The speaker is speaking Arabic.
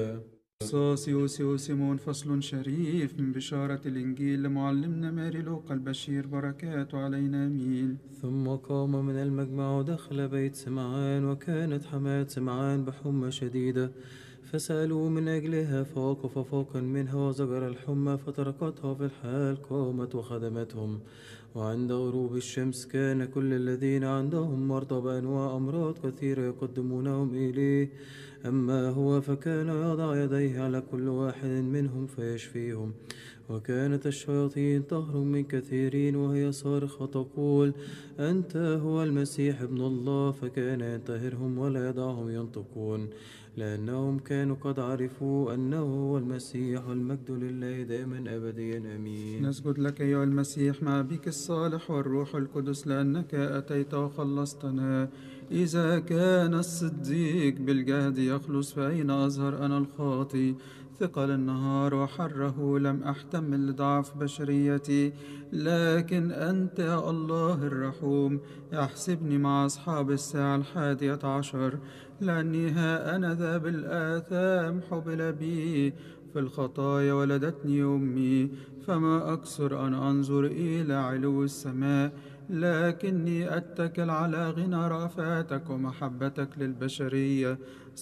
صاصيوسيو سيمون فصل شريف من بشارة الإنجيل لمعلمنا ماري لوقا البشير، بركاته علينا آمين. ثم قام من المجمع ودخل بيت سمعان، وكانت حماة سمعان بحمى شديدة، فسألوا من أجلها، فوقف فوقا منها وزجر الحمى، فتركتها في الحال، قامت وخدمتهم. وعند غروب الشمس كان كل الذين عندهم مرضى بأنواع أمراض كثيرة يقدمونهم إليه، أما هو فكان يضع يديه على كل واحد منهم فيشفيهم. وكانت الشياطين تهرب من كثيرين وهي صارخة تقول: أنت هو المسيح ابن الله. فكان ينتهرهم ولا يدعهم ينطقون، لأنهم كانوا قد عرفوا أنه هو المسيح. والمجد لله دائما أبديا آمين. نسجد لك أيها المسيح مع بك الصالح والروح القدس، لأنك أتيت وخلصتنا. إذا كان الصديق بالجهد يخلص، فأين أظهر أنا الخاطي؟ ثقل النهار وحره لم أحتمل لضعف بشريتي، لكن أنت يا الله الرحوم احسبني مع أصحاب الساعة 11، لأني ها أنا ذا بالآثام حبل بي، في الخطايا ولدتني أمي. فما أكثر أن أنظر إلى علو السماء، لكني أتكل على غنى رأفاتك ومحبتك للبشرية.